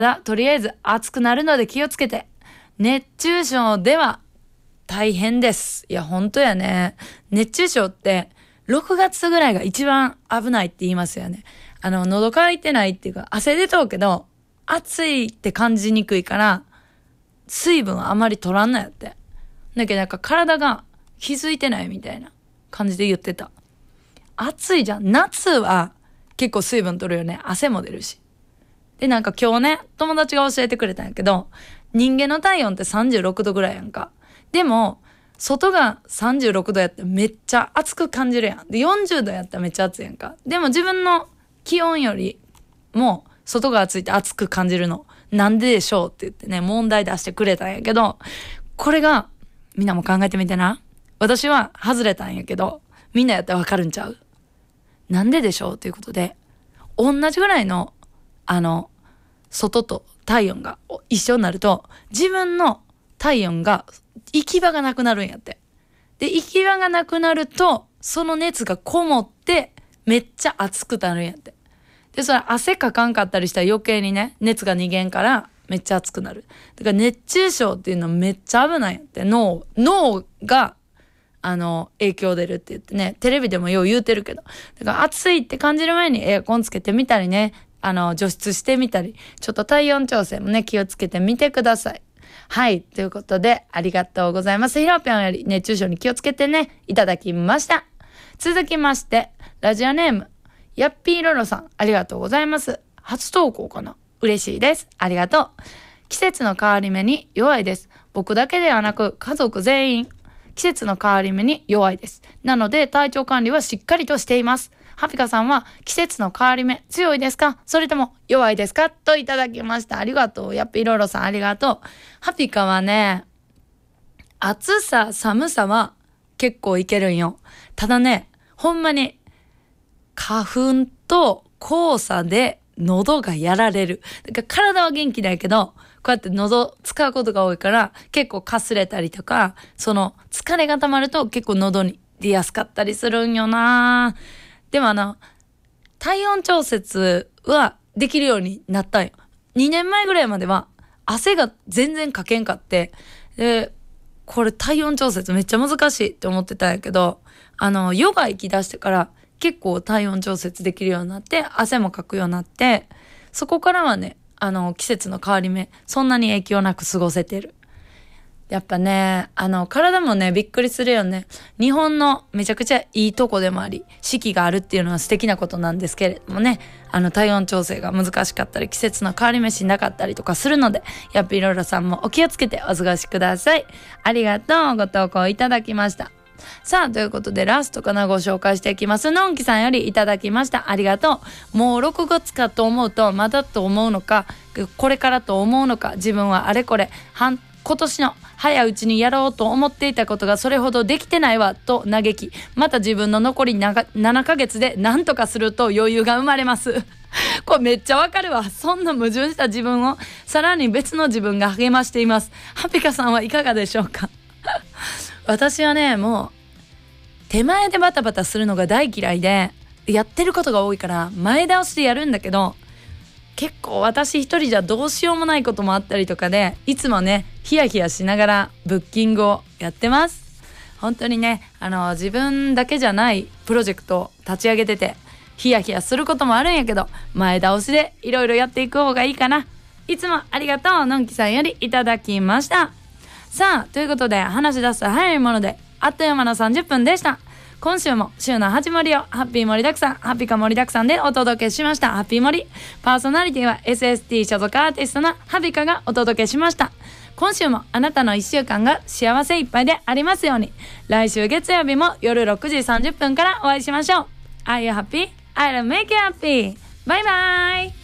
とりあえず暑くなるので気をつけて。熱中症では大変です。いや、ほんとやね。熱中症って、6月ぐらいが一番危ないって言いますよね。喉乾いてないっていうか、汗出とうけど、暑いって感じにくいから、水分あまり取らんなやって。だけどなんか体が気づいてないみたいな感じで言ってた。暑いじゃん。夏は結構水分取るよね。汗も出るし。で、なんか今日ね、友達が教えてくれたんやけど、人間の体温って36度ぐらいやんか。でも、外が36度やったらめっちゃ暑く感じるやん。で、40度やったらめっちゃ暑いやんか。でも自分の気温よりも外が暑いって暑く感じるの。なんででしょうって言ってね、問題出してくれたんやけど、これが、みんなも考えてみてな。私は外れたんやけど、みんなやったらわかるんちゃう？なんででしょうということで、同じぐらいの、外と体温が一緒になると、自分の体温が、行き場がなくなるんやって。で、行き場がなくなると、その熱がこもって、めっちゃ熱くなるんやって。で、それ汗かかんかったりしたら余計にね、熱が逃げんから、めっちゃ熱くなる。だから熱中症っていうのめっちゃ危ないんやって。脳が、影響出るって言ってね、テレビでもよう言うてるけど。だから暑いって感じる前にエアコンつけてみたりね、除湿してみたり、ちょっと体温調整もね、気をつけてみてください。はい。ということで、ありがとうございます。ひろぴょんより熱中症に気をつけてね、いただきました。続きまして、ラジオネーム、やっぴーろろさん、ありがとうございます。初投稿かな？嬉しいです。ありがとう。季節の変わり目に弱いです。僕だけではなく、家族全員、季節の変わり目に弱いです。なので、体調管理はしっかりとしています。ハピカさんは季節の変わり目強いですか？それとも弱いですか？といただきました。ありがとう。やっぱいろいろさんありがとう。ハピカはね、暑さ、寒さは結構いけるんよ。ただね、ほんまに花粉と黄砂で喉がやられる。だから体は元気だけど、こうやって喉使うことが多いから結構かすれたりとか、その疲れが溜まると結構喉に出やすかったりするんよな。でも体温調節はできるようになったんよ。2年前ぐらいまでは汗が全然かけんかって、で、これ体温調節めっちゃ難しいって思ってたんやけど、ヨガ行き出してから結構体温調節できるようになって、汗もかくようになって、そこからはね、季節の変わり目、そんなに影響なく過ごせてる。やっぱね、体もね、びっくりするよね。日本のめちゃくちゃいいとこでもあり、四季があるっていうのは素敵なことなんですけれどもね、体温調整が難しかったり、季節の変わり目しなかったりとかするので、やっぱいろいろさんもお気をつけてお過ごしください。ありがとう、ご投稿いただきました。さあ、ということでラストかなご紹介していきます。のんきさんよりいただきました。ありがとう。もう6月かと思うと、まだと思うのか、これからと思うのか、自分はあれこれ、今年の早いうちにやろうと思っていたことがそれほどできてないわと嘆き、また自分の残り7ヶ月で何とかすると余裕が生まれます。これめっちゃわかるわ。そんな矛盾した自分をさらに別の自分が励ましています。ハピカさんはいかがでしょうか？私はね、もう手前でバタバタするのが大嫌いで、やってることが多いから前倒しでやるんだけど、結構私一人じゃどうしようもないこともあったりとかで、いつもねヒヤヒヤしながらブッキングをやってます。本当にね、自分だけじゃないプロジェクトを立ち上げててヒヤヒヤすることもあるんやけど、前倒しでいろいろやっていく方がいいかな。いつもありがとう。のんきさんよりいただきました。さあ、ということで話し出すと早いものであっという間の30分でした。今週も週の始まりをハッピー盛りだくさん、ハッピーか盛りだくさんでお届けしました。ハッピー盛り。パーソナリティは SST 所属アーティストのハピカがお届けしました。今週もあなたの1週間が幸せいっぱいでありますように。来週月曜日も夜6時30分からお会いしましょう。Are you happy? I'll make you happy. バイバイ。